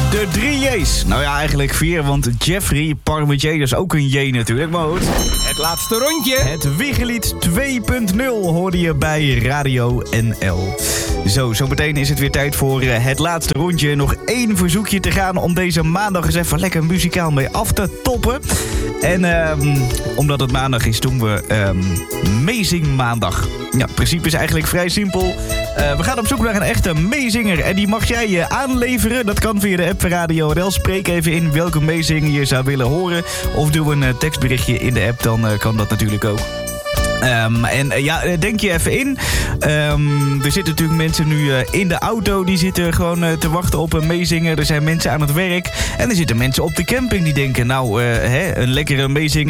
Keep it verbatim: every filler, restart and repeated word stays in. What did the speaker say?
De drie J's. Nou ja, eigenlijk vier, want Jeffrey Parmentier, dat is ook een J natuurlijk. Maar goed. Het laatste rondje. Het Wiegelied twee punt nul hoorde je bij Radio N L. Zo, zo meteen is het weer tijd voor uh, het laatste rondje. Nog één verzoekje te gaan om deze maandag eens even lekker muzikaal mee af te toppen. En um, omdat het maandag is, doen we um, Meezing Maandag. Ja, het principe is eigenlijk vrij simpel. Uh, we gaan op zoek naar een echte meezinger. En die mag jij je aanleveren. Dat kan via de app van Radio N L. Spreek even in welke meezinger je zou willen horen. Of doe een uh, tekstberichtje in de app, dan uh, kan dat natuurlijk ook. Um, en uh, ja, denk je even in. Um, er zitten natuurlijk mensen nu uh, in de auto. Die zitten gewoon uh, te wachten op een meezinger. Er zijn mensen aan het werk. En er zitten mensen op de camping die denken, nou, uh, hè, een lekkere meezinger.